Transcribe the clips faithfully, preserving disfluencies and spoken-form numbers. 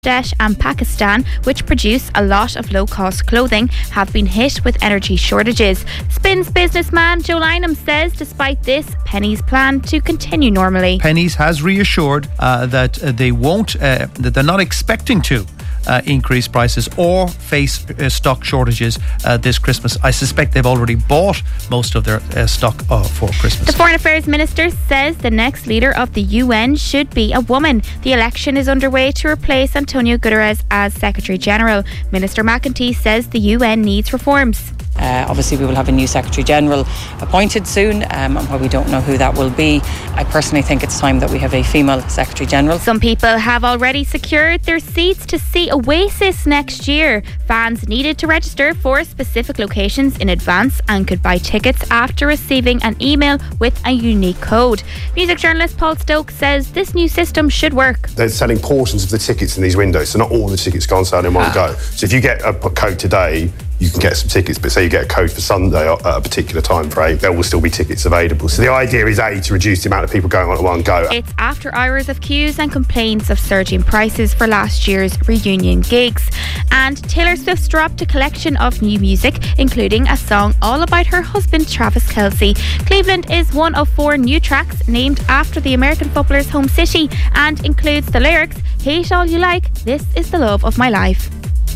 Bangladesh and Pakistan, which produce a lot of low-cost clothing, have been hit with energy shortages. Spin's businessman Joe Lynham says despite this, Penneys plan to continue normally. Penneys has reassured uh, that uh, they won't, uh, that they're not expecting to Uh, increase prices or face uh, stock shortages uh, this Christmas. I suspect they've already bought most of their uh, stock uh, for Christmas. The Foreign Affairs Minister says the next leader of the U N should be a woman. The election is underway to replace Antonio Guterres as Secretary General. Minister McEntee says the U N needs reforms. Uh, obviously we will have a new Secretary General appointed soon, um, and while we don't know who that will be, I personally think it's time that we have a female Secretary General. Some people have already secured their seats to see Oasis next year. Fans needed to register for specific locations in advance and could buy tickets after receiving an email with a unique code. Music journalist Paul Stokes says this new system should work. They're selling portions of the tickets in these windows, so not all the tickets go on sale in one ah. go. So if you get a code today, you can get some tickets, but say you get a code for Sunday at a particular time frame, there will still be tickets available. So the idea is A, to reduce the amount of people going on at one go. It's after hours of queues and complaints of surging prices for last year's reunion gigs. And Taylor Swift's dropped a collection of new music, including a song all about her husband Travis Kelce. Cleveland is one of four new tracks named after the American footballer's home city and includes the lyrics, "Hate all you like, this is the love of my life."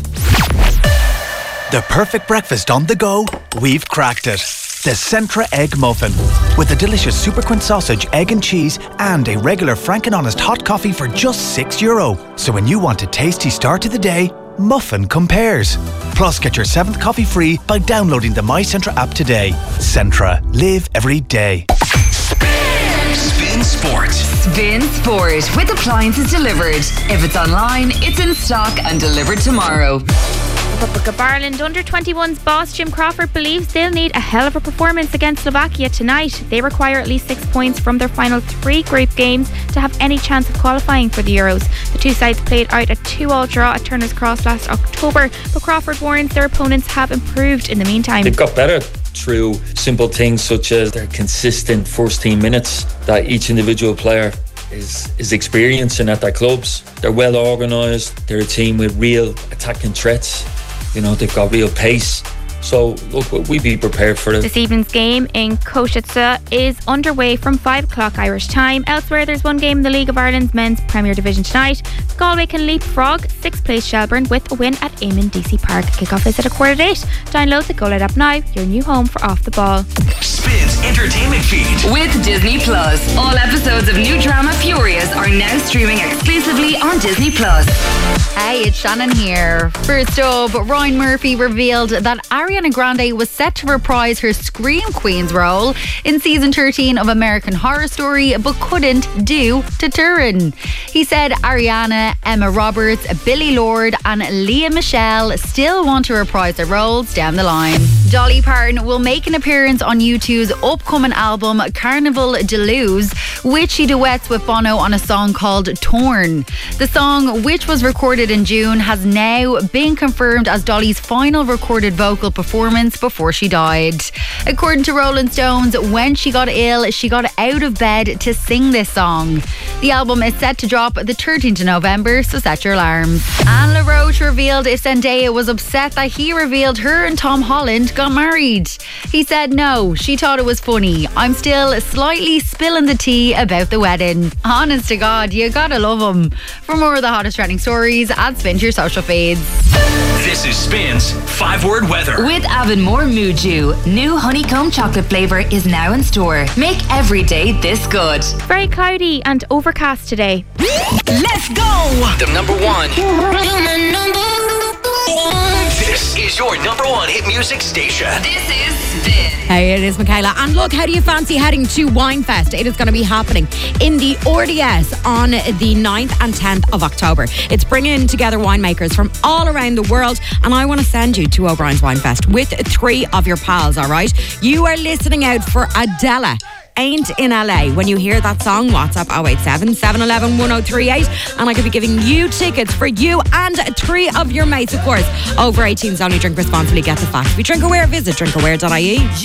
The perfect breakfast on the go, we've cracked it. The Centra Egg Muffin. With a delicious Super Quint sausage, egg and cheese, and a regular Frank and Honest hot coffee for just six euro. So when you want a tasty start to the day, Muffin compares. Plus, get your seventh coffee free by downloading the My Centra app today. Centra. Live every day. Spin Sport. Spin Sport with appliances delivered. If it's online, it's in stock and delivered tomorrow. Republic of Ireland under twenty-ones boss Jim Crawford believes they'll need a hell of a performance against Slovakia tonight. They require at least six points from their final three group games to have any chance of qualifying for the Euros. The two sides played out a two-all draw at Turner's Cross last October, but Crawford warns their opponents have improved in the meantime. They've got better through simple things such as their consistent first team minutes that each individual player is is experiencing at their clubs. They're well organised. They're a team with real attacking threats. You know, they've got real pace. So, look, we'd be prepared for it. This evening's game in Košice is underway from five o'clock Irish time. Elsewhere, there's one game in the League of Ireland's Men's Premier Division tonight. Galway can leapfrog sixth place Shelbourne with a win at Eamon D C Park. Kickoff is at a quarter to eight. Download the Go Light app now, your new home for Off the Ball. Spin's entertainment feed with Disney Plus. All episodes of new drama Furious are now streaming exclusively on Disney Plus. Hey, it's Shannon here. First up, Ryan Murphy revealed that Ariana Grande was set to reprise her Scream Queen's role in season thirteen of American Horror Story, but couldn't due to Turin. He said Ariana, Emma Roberts, Billy Lord and Lea Michele still want to reprise their roles down the line. Dolly Parton will make an appearance on U two's upcoming album Carnival de Luz, which she duets with Bono on a song called Torn. The song, which was recorded in June, has now been confirmed as Dolly's final recorded vocal performance before she died. According to Rolling Stones, when she got ill, she got out of bed to sing this song. The album is set to drop the thirteenth of November, so set your alarms. Anne LaRoche revealed if Zendaya was upset that he revealed her and Tom Holland got married. He said no, she thought it was funny. I'm still slightly spilling the tea about the wedding. Honest to God, you gotta love him. For more of the hottest trending stories, add Spin to your social feeds. This is Spin's five-word weather. With Avonmore Muju, new honeycomb chocolate flavour is now in store. Make every day this good. Very cloudy and overcast today. Let's go! The number one. This is your number one hit music station. This is Spin. Hey, it is Michaela. And look, how do you fancy heading to Winefest? It is going to be happening in the R D S on the ninth and tenth of October. It's bringing together winemakers from all around the world, and I want to send you to O'Brien's Winefest with three of your pals, all right? You are listening out for Adela. Ain't in L A. When you hear that song, WhatsApp oh eight seven, seven one one, one oh three eight, and I could be giving you tickets for you and three of your mates, of course. Over eighteens only. Drink responsibly. Get the facts. If you drink aware, visit drink aware dot I E.